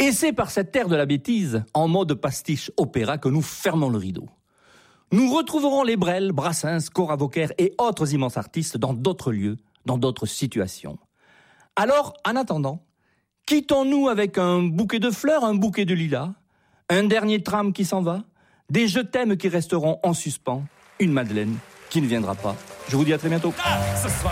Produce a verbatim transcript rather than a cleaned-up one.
Et c'est par cette terre de la bêtise, en mode pastiche opéra, que nous fermons le rideau. Nous retrouverons les Brel, Brassens, Cora Vauquer et autres immenses artistes dans d'autres lieux, dans d'autres situations. Alors, en attendant, quittons-nous avec un bouquet de fleurs, un bouquet de lilas, un dernier tram qui s'en va, des je t'aime qui resteront en suspens, une Madeleine qui ne viendra pas. Je vous dis à très bientôt. Ah,